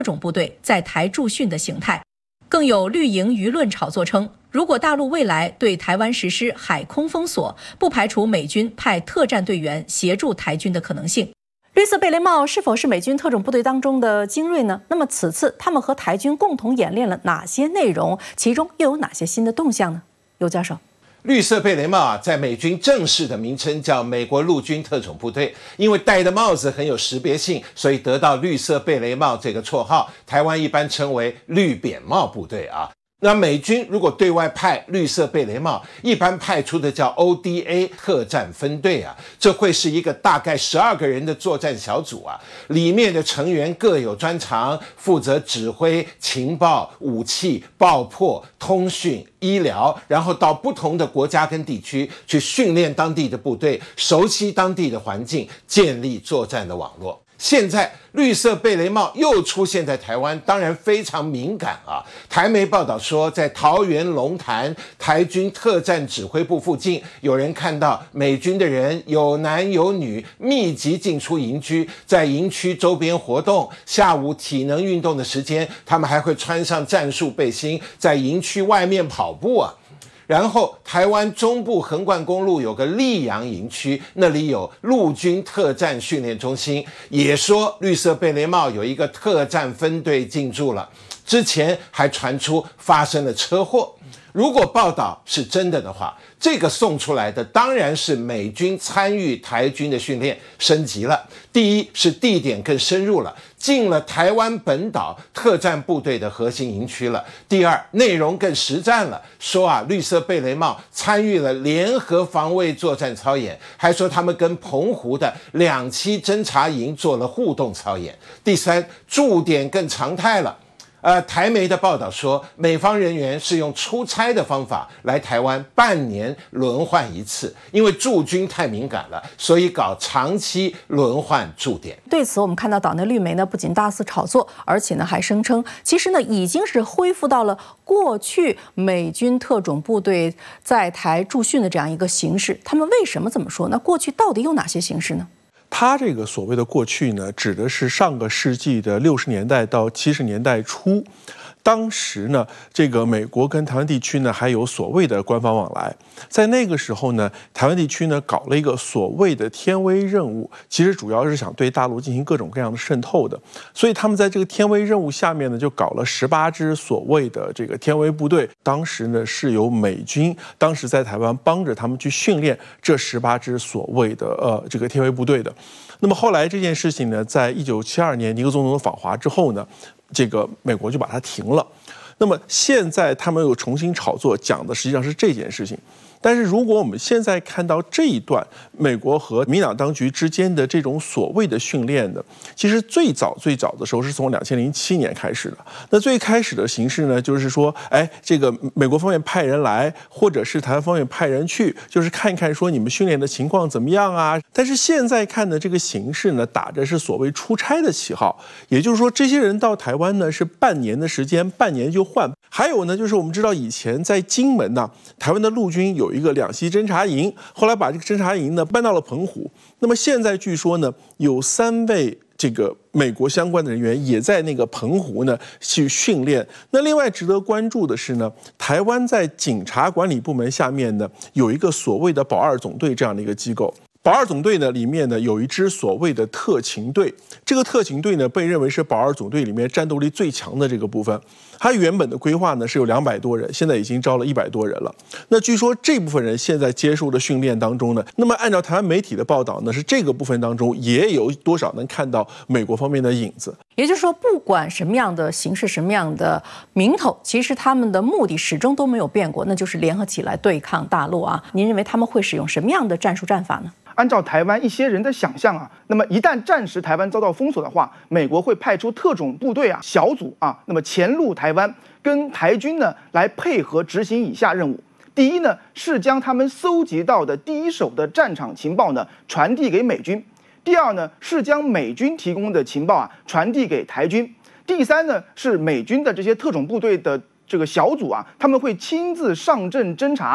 种部队在台驻训的形态。更有绿营舆论炒作称，如果大陆未来对台湾实施海空封锁，不排除美军派特战队员协助台军的可能性。绿色贝雷帽是否是美军特种部队当中的精锐呢？那么此次他们和台军共同演练了哪些内容？其中又有哪些新的动向呢？尤教授。 绿色贝雷帽在美军正式的名称叫美国陆军特种部队，因为戴的帽子很有识别性，所以得到绿色贝雷帽这个绰号。台湾一般称为绿扁帽部队啊。那美军如果对外派绿色贝雷帽，一般派出的叫 ODA 特战分队啊，这会是一个大概12个人的作战小组啊，里面的成员各有专长，负责指挥、情报、武器、爆破、通讯、医疗，然后到不同的国家跟地区去训练当地的部队，熟悉当地的环境，建立作战的网络。现在绿色贝雷帽又出现在台湾，当然非常敏感啊。台媒报道说，在桃园龙潭台军特战指挥部附近，有人看到美军的人有男有女密集进出营区，在营区周边活动。下午体能运动的时间，他们还会穿上战术背心，在营区外面跑步啊。然后台湾中部横贯公路有个溧阳营区，那里有陆军特战训练中心，也说绿色贝雷帽有一个特战分队进驻了。之前还传出发生了车祸。如果报道是真的的话，这个送出来的当然是美军参与台军的训练升级了。第一是地点更深入了，进了台湾本岛特战部队的核心营区了。第二，内容更实战了，说绿色贝雷帽参与了联合防卫作战操演，还说他们跟澎湖的2栖侦察营做了互动操演。第三，驻点更常态了。台媒的报道说，美方人员是用出差的方法来台湾，半年轮换一次，因为驻军太敏感了，所以搞长期轮换驻点。 对此，我们看到岛内绿媒呢不仅大肆炒作，而且呢还声称，其实呢已经是恢复到了过去美军特种部队在台驻训的这样一个形式。他们为什么这么说？那过去到底有哪些形式呢？ 他这个所谓的过去呢，指的是上个世纪的60年代到70年代初。当时呢，这个美国跟台湾地区呢还有所谓的官方往来，在那个时候呢，台湾地区呢搞了一个所谓的天威任务，其实主要是想对大陆进行各种各样的渗透的，所以他们在这个天威任务下面呢，就搞了18支所谓的这个天威部队。当时呢是由美军当时在台湾帮着他们去训练这18支所谓的这个天威部队的。那么后来这件事情呢，在1972年尼克总统的访华之后呢，这个美国就把它停了。那么现在他们又重新炒作，讲的实际上是这件事情。但是如果我们现在看到这一段美国和民党当局之间的这种所谓的训练的，其实最早的时候是从2007年开始的。那最开始的形式呢，就是说，这个美国方面派人来，或者是台湾方面派人去，就是看一看说你们训练的情况怎么样啊。但是现在看的这个形式呢，打着是所谓出差的旗号，也就是说这些人到台湾呢是半年的时间，半年就换。还有呢，就是我们知道以前在金门呢，台湾的陆军有一个2栖侦察营，后来把这个侦察营呢搬到了澎湖。那么现在据说呢，有3位这个美国相关的人员也在那个澎湖呢去训练。那另外值得关注的是呢，台湾在警察管理部门下面呢有一个所谓的保二总队这样的一个机构。保二总队呢里面呢有一支所谓的特勤队，这个特勤队呢被认为是保二总队里面战斗力最强的这个部分。它原本的规划呢是有200多人，现在已经招了100多人了。那据说这部分人现在接受的训练当中呢，那么按照台湾媒体的报道呢，是这个部分当中也有多少能看到美国方面的影子。 也就是说，不管什么样的形式、什么样的名头，其实他们的目的始终都没有变过，那就是联合起来对抗大陆啊。您认为他们会使用什么样的战术战法呢？ 按照台湾一些人的想象啊，那么一旦暂时台湾遭到封锁的话，美国会派出特种部队小组那么潜入台湾，跟台军呢来配合执行以下任务。第一呢，是将他们搜集到的第一手的战场情报呢传递给美军；第二呢，是将美军提供的情报传递给台军；第三呢，是美军的这些特种部队的这个小组他们会亲自上阵侦察，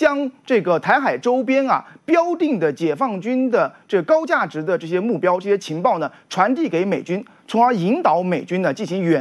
将这个台海周边啊标定的解放军的这个高价值的这些目标、这些情报呢传递给美军，从而引导美军呢进行远